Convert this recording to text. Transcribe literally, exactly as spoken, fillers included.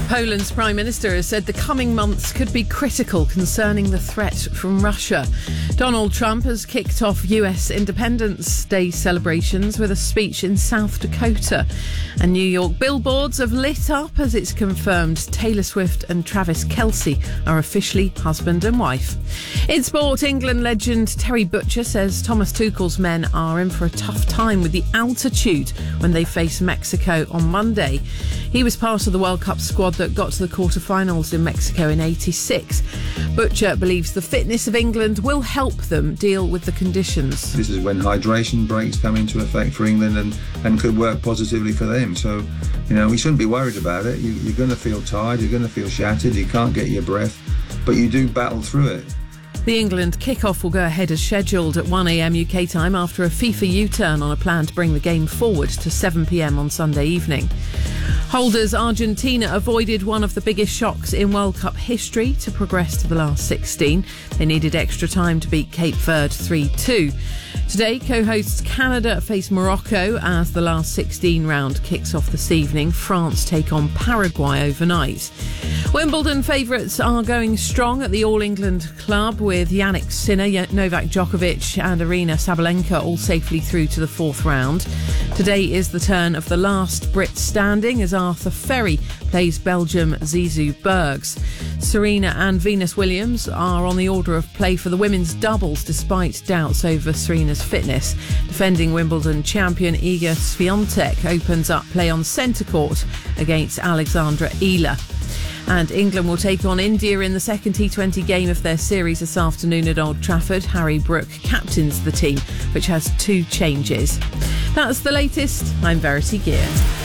Poland's Prime Minister has said the coming months could be critical concerning the threat from Russia. Donald Trump has kicked off U S Independence Day celebrations with a speech in South Dakota. And New York billboards have lit up as it's confirmed Taylor Swift and Travis Kelce are officially husband and wife. In sport, England legend Terry Butcher says Thomas Tuchel's men are in for a tough time with the altitude when they face Mexico on Monday. He was part of the World Cup squad that got to the quarter-finals in Mexico in eighty-six. Butcher believes the fitness of England will help them deal with the conditions. This is when hydration breaks come into effect for England and, and could work positively for them. So, you know, we shouldn't be worried about it. You, you're going to feel tired, you're going to feel shattered, you can't get your breath, but you do battle through it. The England kick-off will go ahead as scheduled at one a.m. U K time after a FIFA U-turn on a plan to bring the game forward to seven p.m. on Sunday evening. Holders Argentina avoided one of the biggest shocks in World Cup history to progress to the last sixteen. They needed extra time to beat Cape Verde three two. Today, co-hosts Canada face Morocco as the last sixteen round kicks off this evening. France take on Paraguay overnight. Wimbledon favourites are going strong at the All England Club with Yannick Sinner, Novak Djokovic and Arina Sabalenka all safely through to the fourth round. Today is the turn of the last Brit standing as Arthur Ferry plays Belgium Zizou Bergs. Serena and Venus Williams are on the order of play for the women's doubles despite doubts over Serena's fitness. Defending Wimbledon champion Iga Swiatek opens up play on centre court against Alexandra Ela. And England will take on India in the second T twenty game of their series this afternoon at Old Trafford. Harry Brook captains the team, which has two changes. That's the latest. I'm Verity Gear.